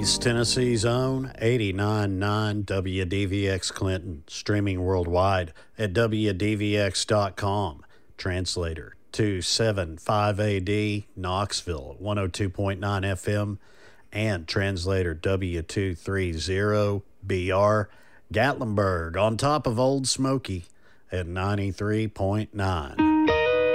East Tennessee's own 89.9 WDVX Clinton, streaming worldwide at WDVX.com. Translator 275AD, Knoxville, 102.9 FM, and translator W230BR, Gatlinburg, on top of Old Smoky at 93.9.